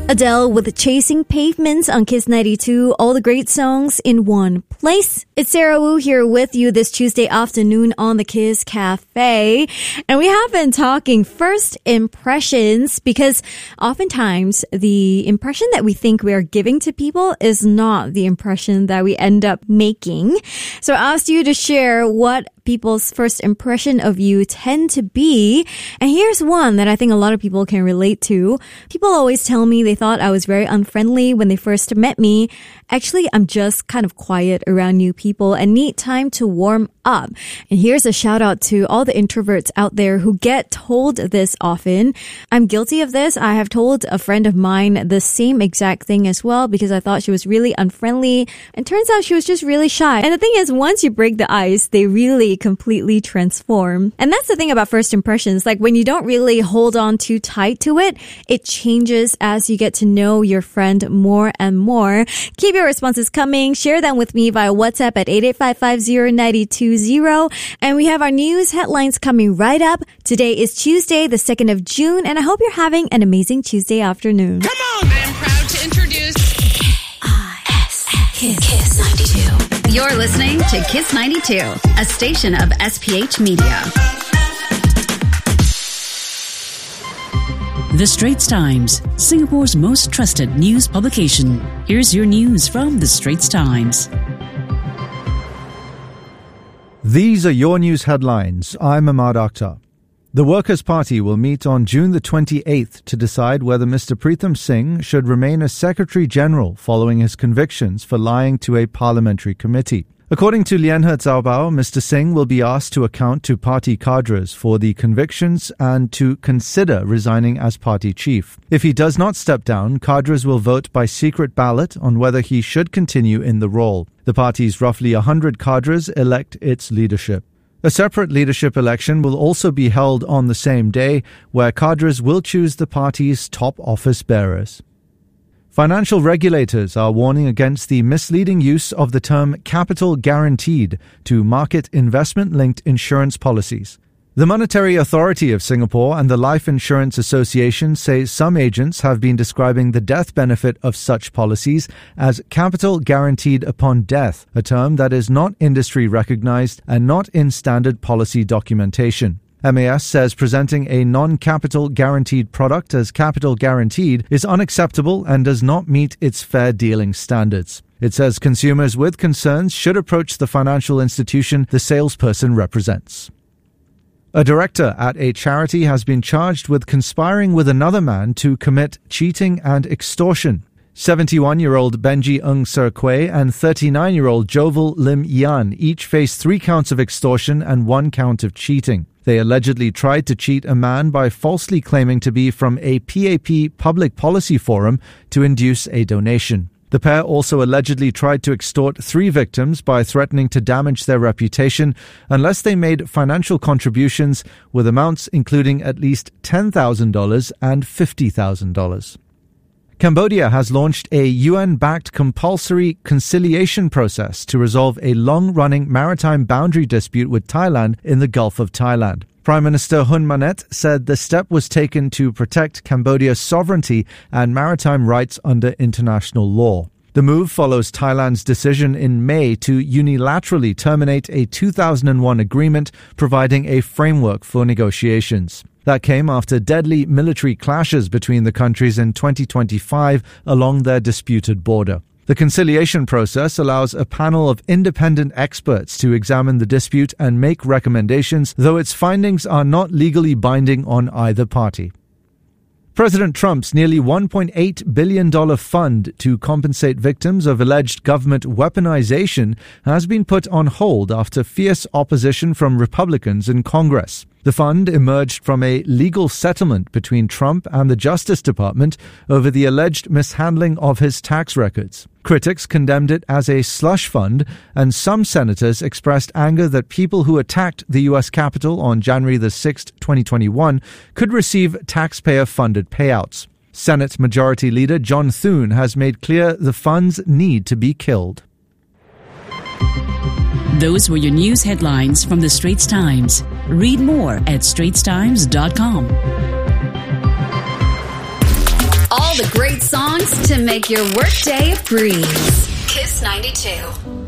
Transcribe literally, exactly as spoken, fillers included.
Adele with Chasing Pavements on Kiss ninety-two. All the great songs in one place. It's Sarah Wu here with you this Tuesday afternoon on the Kiss Cafe. And we have been talking first impressions because oftentimes the impression that we think we are giving to people is not the impression that we end up making. So I asked you to share what people's first impression of you tend to be. And here's one that I think a lot of people can relate to. People always tell me they thought I was very unfriendly when they first met me. Actually, I'm just kind of quiet around new people and need time to warm up. And here's a shout out to all the introverts out there who get told this often. I'm guilty of this. I have told a friend of mine the same exact thing as well because I thought she was really unfriendly. And turns out she was just really shy. And the thing is, once you break the ice, they really completely transform. And that's the thing about first impressions. Like when you don't really hold on too tight to it, it changes as you get to know your friend more and more. Keep your responses coming. Share them with me via WhatsApp at eight eight five five zero nine two zero. And we have our news headlines coming right up. Today is Tuesday, the second of June, and I hope you're having an amazing Tuesday afternoon. Come on! I am proud to introduce K I S Kiss, Kiss ninety-two. You're listening to Kiss ninety-two, a station of S P H Media. The Straits Times, Singapore's most trusted news publication. Here's your news from The Straits Times. These are your news headlines. I'm Ahmad Akhtar. The Workers' Party will meet on June the twenty-eighth to decide whether Mister Pritham Singh should remain as Secretary-General following his convictions for lying to a parliamentary committee. According to Lianhe Zaobao, Mister Singh will be asked to account to party cadres for the convictions and to consider resigning as party chief. If he does not step down, cadres will vote by secret ballot on whether he should continue in the role. The party's roughly one hundred cadres elect its leadership. A separate leadership election will also be held on the same day, where cadres will choose the party's top office bearers. Financial regulators are warning against the misleading use of the term capital guaranteed to market investment-linked insurance policies. The Monetary Authority of Singapore and the Life Insurance Association say some agents have been describing the death benefit of such policies as capital guaranteed upon death, a term that is not industry recognized and not in standard policy documentation. M A S says presenting a non-capital guaranteed product as capital guaranteed is unacceptable and does not meet its fair dealing standards. It says consumers with concerns should approach the financial institution the salesperson represents. A director at a charity has been charged with conspiring with another man to commit cheating and extortion. seventy-one-year-old Benji Ng Ser Kway and thirty-nine-year-old Jovel Lim Yan each face three counts of extortion and one count of cheating. They allegedly tried to cheat a man by falsely claiming to be from a P A P public policy forum to induce a donation. The pair also allegedly tried to extort three victims by threatening to damage their reputation unless they made financial contributions with amounts including at least ten thousand dollars and fifty thousand dollars. Cambodia has launched a U N-backed compulsory conciliation process to resolve a long-running maritime boundary dispute with Thailand in the Gulf of Thailand. Prime Minister Hun Manet said the step was taken to protect Cambodia's sovereignty and maritime rights under international law. The move follows Thailand's decision in May to unilaterally terminate a two thousand one agreement providing a framework for negotiations. That came after deadly military clashes between the countries in twenty twenty-five along their disputed border. The conciliation process allows a panel of independent experts to examine the dispute and make recommendations, though its findings are not legally binding on either party. President Trump's nearly one point eight billion dollars fund to compensate victims of alleged government weaponization has been put on hold after fierce opposition from Republicans in Congress. The fund emerged from a legal settlement between Trump and the Justice Department over the alleged mishandling of his tax records. Critics condemned it as a slush fund, and some senators expressed anger that people who attacked the U S Capitol on January the sixth, twenty twenty-one, could receive taxpayer-funded payouts. Senate Majority Leader John Thune has made clear the funds need to be killed. Those were your news headlines from The Straits Times. Read more at straits times dot com. All the great songs to make your workday a breeze. Kiss ninety-two.